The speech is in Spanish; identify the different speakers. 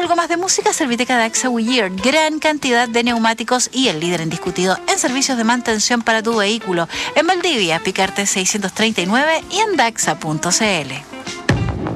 Speaker 1: algo más de música? Serviteca Daxa Goodyear, gran cantidad de neumáticos y el líder indiscutido en servicios de mantención para tu vehículo. En Valdivia, Picarte 639 y en daxa.cl.